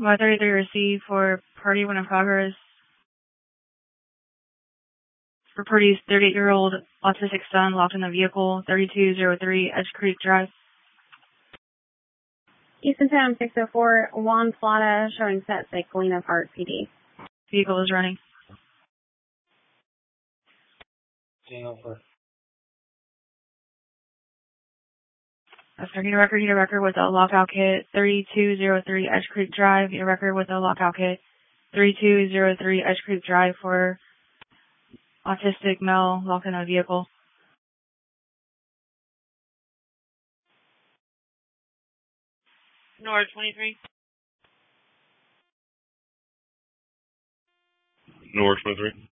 Y33 received for party when in progress. For party's 38-year-old autistic son locked in the vehicle, 3203 Edge Creek Drive. Easton Town 604, Juan Plata, showing set 6, Galena Park, PD. Vehicle is running. After need a record with a lockout kit, 3203 Edge Creek Drive, need a record with a lockout kit, 3203 Edge Creek Drive for autistic male locked in a vehicle. North 23. North 23.